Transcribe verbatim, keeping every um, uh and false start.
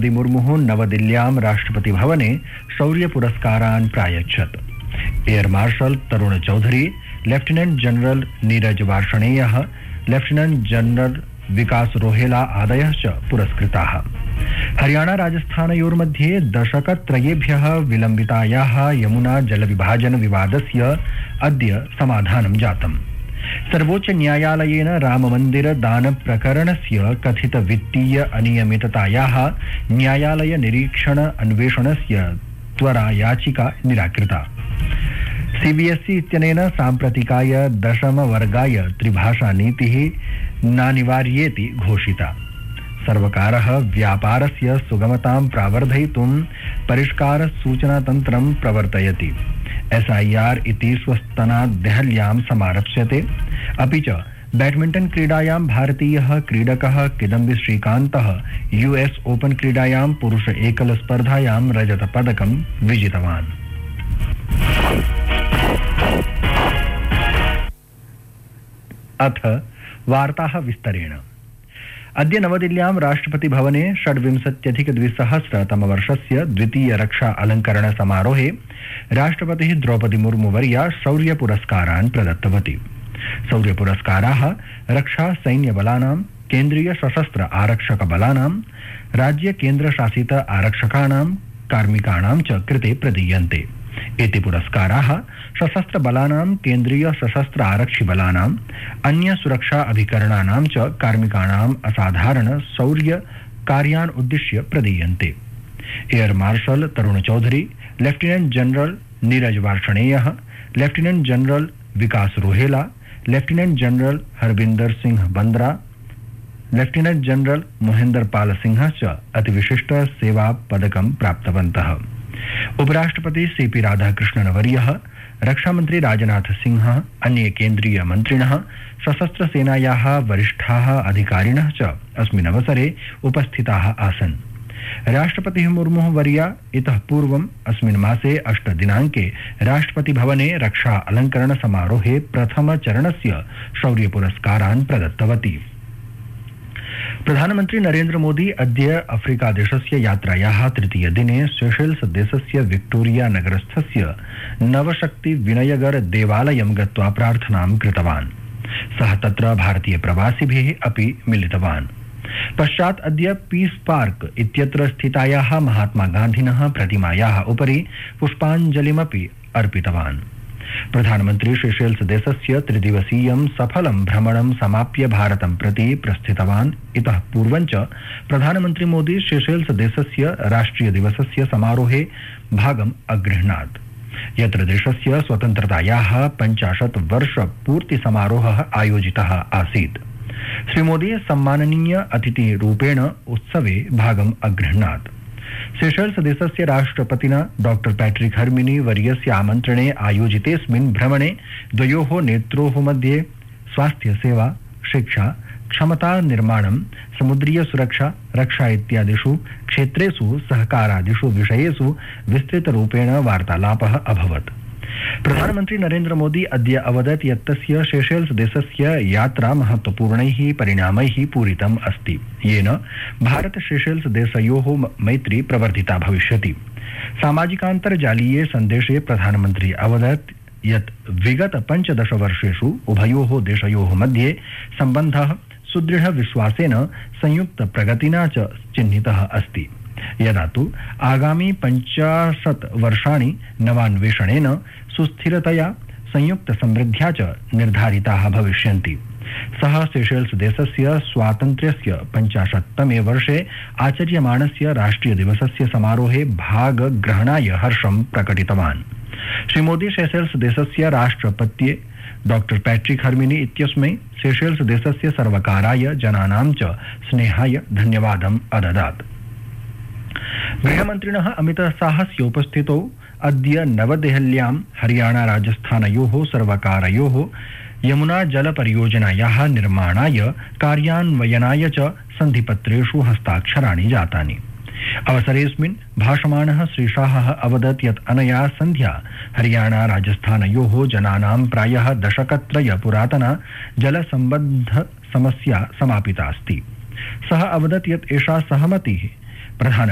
द्रौपदी मुर्मुः नवदिल्ल्यां राष्ट्रपतिभवने शौर्यपुरस्कारान् प्रायच्छत्। Air marshal तरुण Chaudhary, lieutenant general Neeraj वार्ष्णेयः, lieutenant general विकास रोहेला आदयः च पुरस्कृताः। हरियाणा राजस्थानयोर्मध्ये दशकत्रयेभ्यः विलम्बितायाः यमुना जलविभाजन विवादस्य अद्य समाधानं जातम्। सर्वोच्च न्यायालयेन राममन्दिर दान प्रकरणस्य कथित वित्तीय अनियमिततायाः न्यायालय निरीक्षण अन्वेषणस्य त्वरा याचिका निराकृता। सीबीएसई इत्यनेन साम्प्रतिकाय दशमवर्गाय त्रिभाषा नीतिः नानिवार्येति घोषिता। सर्वकारः व्यापारस्य सुगमतां प्रावर्धयितुं परिष्कार सूचनातन्त्रं प्रवर्तयति। एस आई आर इति स्वस्तनात् देहल्यां समारप्स्यते। अपि च बैडमिंटन क्रीडायां भारतीयः क्रीडकः किदम्बी श्रीकान्तः यूएस ओपन क्रीडायां पुरुष एकल स्पर्धायां रजतपदकं विजितवान्। अथ वार्ताः विस्तरेण। अद्य नवदिल्ल्यां राष्ट्रपतिभवने षड्विंशत्यधिकद्विसहस्रतमवर्षस्य द्वितीय रक्षा अलंकरण समारोहे राष्ट्रपतिः द्रौपदी मुर्मुवर्या शौर्यपुरस्कारान् प्रदत्तवती। शौर्यपुरस्काराः रक्षा सैन्यबलानां, केन्द्रीय सशस्त्र आरक्षक बलानां, राज्य केन्द्रशासित आरक्षकाणां, कार्मिकाणां च कृते प्रदीयन्ते। एते पुरस्काराः सशस्त्र बलानां, केन्द्रीय सशस्त्र आरक्षि बलानां, अन्य सुरक्षा अभिकरणानां च कार्मिकाणाम् असाधारण शौर्य कार्यान् उद्दिश्य प्रदीयन्ते। एयर मार्शल तरुण Chaudhary, lieutenant general Neeraj वार्ष्णेयः, lieutenant general विकास Rohela, lieutenant general Harvinder Singh Bandra, lieutenant general Mohinder Pal Singh च अतिविशिष्ट सेवा पदकं प्राप्तवन्तः। उपराष्ट्रपति सीपी राधाकृष्णन वर्यः, रक्षामंत्री राजनाथ सिंह, अन्ये केन्द्रीय मंत्रिणः, सशस्त्र सेनायाः वरिष्ठाः अधिकारिणः च अस्मिन् अवसरे उपस्थिताः आसन्। राष्ट्रपतिः मुर्मुः वर्या इतः पूर्वम् अस्मिन् मासे अष्ट दिनाङ्के राष्ट्रपतिभवने रक्षा अलंकरण समारोहे प्रथम चरणस्य शौर्य पुरस्कारान् प्रदत्तवती। प्रधानमंत्री नरेंद्र मोदी अद्य अफ्रीका देशस्य यात्रायाः तृतीय दिने सेशेल्स देशस्य विक्टोरिया नगरस्थस्य नवशक्ति विनयगर देवालयं गत्वा प्रार्थनां कृतवान्। सः तत्र भारतीय प्रवासिभिः अपि मिलितवान्। पश्चात् अद्य पीस पार्क इत्यत्र स्थितायाः महात्मा गान्धिनः प्रतिमायाः उपरि पुष्पाञ्जलिमपि अर्पितवान्। प्रधानमंत्री सेशेल्स देशस्य त्रिदिवसीयं सफलं भ्रमणं समाप्य भारतं प्रति प्रस्थितवान्। इतः पूर्वं च प्रधानमंत्री मोदी सेशेल्स देशस्य राष्ट्रिय दिवसस्य समारोहे भागम् अगृह्णात्, यत्र देशस्य स्वतन्त्रतायाः पञ्चाशत् वर्ष पूर्ति समारोहः आयोजितः आसीत्। श्री मोदी सम्माननीय अतिथिरूपेण उत्सवे भागम् अगृह्णात्। सेशेल्स देशस्य राष्ट्रपतिना डॉक्टर पैट्रिक हर्मिनी वर्यस्य आमन्त्रणे आयोजितेऽस्मिन् भ्रमणे द्वयोः नेत्रोः मध्ये स्वास्थ्य सेवा, शिक्षा, क्षमता निर्माणं, समुद्रीय सुरक्षा, रक्षा इत्यादिषु क्षेत्रेषु सहकारादिषु विषयेषु विस्तृतरूपेण वार्तालापः अभवत्। प्रधानमंत्री नरेंद्र मोदी अद्य अवदत् यत् तस्य सेशेल्स देशस्य यात्रा महत्वपूर्णैः परिणामैः पूरितम् अस्ति, येन भारत सेशेल्स देशयोः मैत्री प्रवर्धिता भविष्यति। सामाजिकान्तर्जालीये सन्देशे प्रधानमंत्री अवदत् यत् विगत पञ्चदश वर्षेषु उभयोः देशयोः मध्ये सम्बन्धः सुदृढ विश्वासेन संयुक्त प्रगतिना च चिह्नितः अस्ति। यदा तु आगामी पञ्चाशत् वर्षाणि नवान्वेषणेन सुस्थिरतया संयुक्त समृद्ध्या च निर्धारिताः भविष्यन्ति। सः सेशेल्स देशस्य स्वातन्त्र्यस्य पञ्चाशत्तमे वर्षे आचर्यमाणस्य राष्ट्रिय दिवसस्य समारोहे भागग्रहणाय हर्षं प्रकटितवान्। श्री मोदी सेशेल्स देशस्य राष्ट्रपत्ये डॉक्टर पैट्रिक हर्मिनी इत्यस्मै सेशेल्स देशस्य सर्वकाराय, जनानां च स्नेहाय धन्यवादम् अददात्। गृहमन्त्रिणः अमितशाहस्य उपस्थितौ अद्य नवदेहल्यां हरियाणा राजस्थानयोः सर्वकारयोः यमुना जल परियोजनायाः निर्माणाय कार्यान्वयनाय च सन्धिपत्रेषु हस्ताक्षराणि जातानि। अवसरेऽस्मिन् भाषमाणः श्री शाहः अवदत् यत् अनया सन्ध्या हरियाणा राजस्थानयोः जनानां प्रायः दशकत्रय पुरातना जलसम्बद्ध समस्या समापिता अस्ति। सः अवदत् यत् एषा सहमतिः प्रधान